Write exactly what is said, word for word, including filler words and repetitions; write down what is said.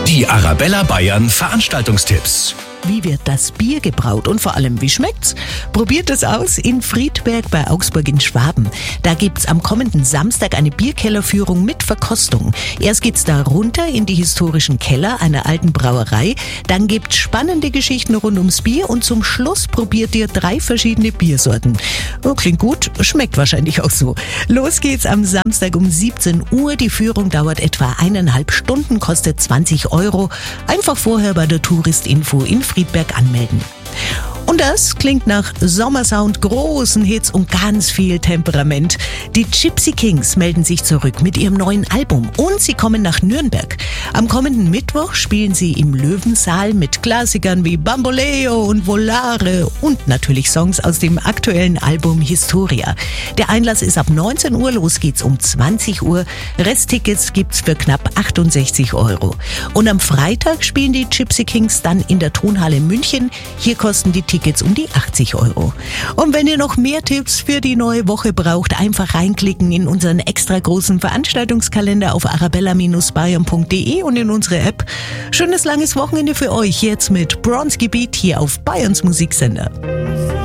Die Arabella Bayern Veranstaltungstipps. Wie wird das Bier gebraut und vor allem, wie schmeckt's? Probiert es aus in Friedberg bei Augsburg in Schwaben. Da gibt's am kommenden Samstag eine Bierkellerführung mit Verkostung. Erst geht's da runter in die historischen Keller einer alten Brauerei. Dann gibt's spannende Geschichten rund ums Bier und zum Schluss probiert ihr drei verschiedene Biersorten. Oh, klingt gut, schmeckt wahrscheinlich auch so. Los geht's am Samstag um siebzehn Uhr. Die Führung dauert etwa eineinhalb Stunden, kostet zwanzig Euro. Einfach vorher bei der Touristinfo in Friedberg anmelden. Und das klingt nach Sommersound, großen Hits und ganz viel Temperament. Die Gypsy Kings melden sich zurück mit ihrem neuen Album und sie kommen nach Nürnberg. Am kommenden Mittwoch spielen sie im Löwensaal mit Klassikern wie Bamboleo und Volare und natürlich Songs aus dem aktuellen Album Historia. Der Einlass ist ab neunzehn Uhr, los geht's um zwanzig Uhr. Resttickets gibt's für knapp achtundsechzig Euro. Und am Freitag spielen die Gypsy Kings dann in der Tonhalle München. Hier kosten die Tickets um die achtzig Euro. Und wenn ihr noch mehr Tipps für die neue Woche braucht, einfach reinklicken in unseren extra großen Veranstaltungskalender auf arabella Bayern punkt de und in unsere App. Schönes langes Wochenende für euch jetzt mit Bronski Beat hier auf Bayerns Musiksender.